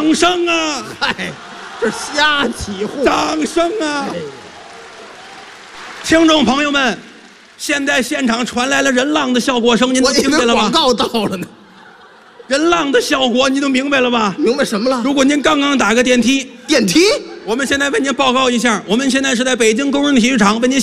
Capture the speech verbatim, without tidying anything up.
掌声啊！ 嗨，这瞎起哄。 掌声啊！听众朋友们，现在现场传来了人浪的效果声，您都我以为明白了吧？ 广告到了呢。 人浪的效果，你都明白了吧？ 明白什么了？ 如果您刚刚打个电梯， 电梯。 我们现在为您报告一下，我们现在是在北京工人体育场为您